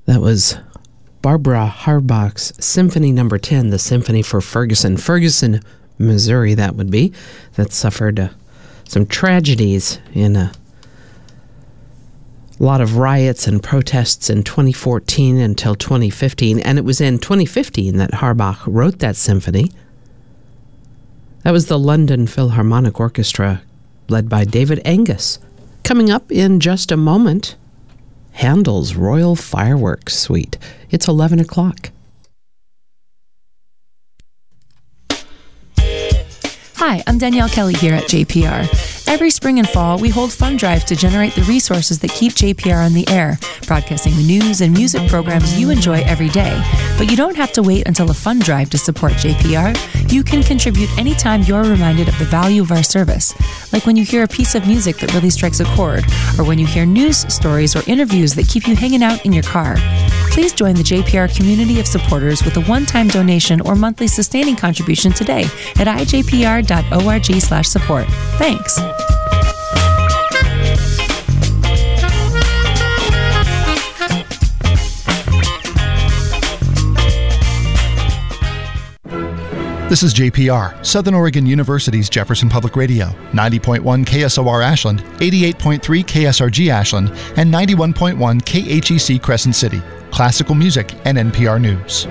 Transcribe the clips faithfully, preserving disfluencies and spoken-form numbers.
That was Barbara Harbach's Symphony Number ten, the Symphony for Ferguson. Ferguson, Missouri, that would be, that suffered uh, some tragedies in a lot of riots and protests in twenty fourteen until twenty fifteen. And it was in twenty fifteen that Harbach wrote that symphony. That was the London Philharmonic Orchestra, led by David Angus. Coming up in just a moment, Handel's Royal Fireworks Suite. It's eleven o'clock. Hi, I'm Danielle Kelly here at J P R. Every spring and fall, we hold fund drives to generate the resources that keep J P R on the air, broadcasting the news and music programs you enjoy every day. But you don't have to wait until a fund drive to support J P R. You can contribute anytime you're reminded of the value of our service, like when you hear a piece of music that really strikes a chord, or when you hear news stories or interviews that keep you hanging out in your car. Please join the J P R community of supporters with a one-time donation or monthly sustaining contribution today at i j p r dot org slash support. Thanks. This is J P R, Southern Oregon University's Jefferson Public Radio, ninety point one K S O R Ashland, eighty-eight point three K S R G Ashland, and ninety-one point one K H E C Crescent City, classical music and N P R News.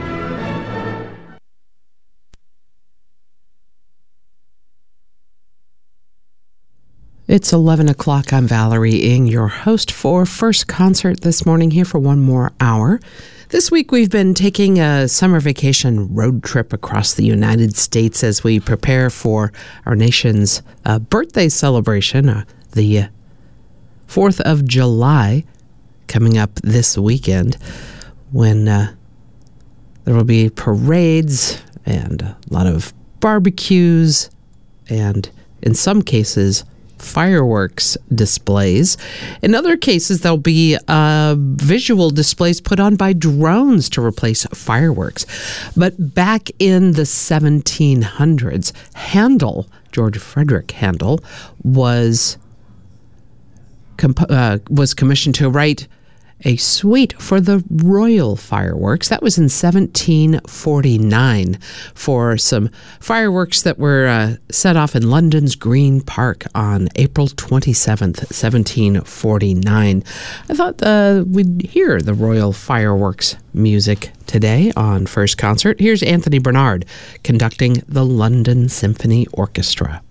It's eleven o'clock. I'm Valerie Ng, your host for First Concert this morning, here for one more hour. This week we've been taking a summer vacation road trip across the United States as we prepare for our nation's uh, birthday celebration, uh, the fourth of July, coming up this weekend, when uh, there will be parades and a lot of barbecues and, in some cases, fireworks displays. In other cases, there'll be uh, visual displays put on by drones to replace fireworks. But back in the seventeen hundreds, Handel, George Frederick Handel, was comp- uh, was commissioned to write a suite for the royal fireworks. That was in seventeen forty-nine for some fireworks that were uh, set off in London's Green Park on April twenty-seventh, seventeen forty-nine. I thought uh, we'd hear the royal fireworks music today on First Concert. Here's Anthony Bernard conducting the London Symphony Orchestra.